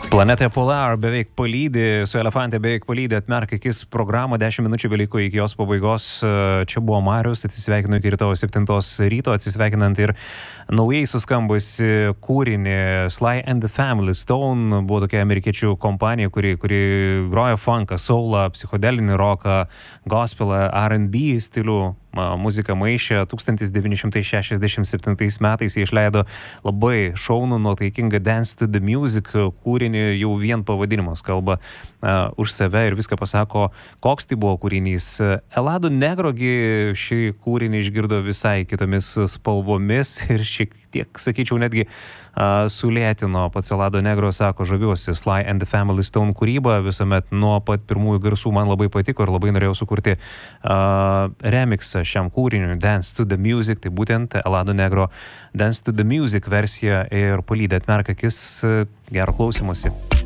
Planeta Polar beveik palydi, su Elefante beveik palydi, atmerk akis programą, 10 minučių beliko iki jos pabaigos. Čia buvo Marius, atsisveikinu iki rytojo 7 ryto, atsisveikinant ir naujai suskambusi kūrinį Sly and the Family Stone. Buvo tokia amerikiečių kompanija, kuri groja funką, soulą, psichodelinį roką, gospelą, R&B stilių. Muziką maišė 1967 metais, jie išleido labai šaunų, nuotaikingą Dance to the Music kūrinį, jau vien pavadinimas kalba už save ir viską pasako, koks tai buvo kūrinys. Elado Negrogi šį kūrinį išgirdo visai kitomis spalvomis ir šiek tiek, sakyčiau, netgi sulėtino. Pats Elado Negro sako, žaviuosi Sly and the Family Stone kūryba, visuomet nuo pat pirmųjų garsų man labai patiko ir labai norėjau sukurti remixą šiam kūriniui Dance to the Music, tai būtent Elado Negro Dance to the Music versija ir palydė, atmerk akis, gero klausymosi.